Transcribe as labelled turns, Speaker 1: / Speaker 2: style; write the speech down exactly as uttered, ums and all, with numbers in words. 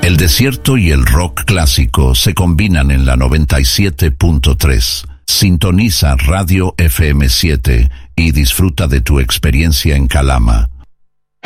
Speaker 1: El desierto y el rock clásico se combinan en la noventa y siete punto tres. Sintoniza Radio F M siete y disfruta de tu experiencia en Calama.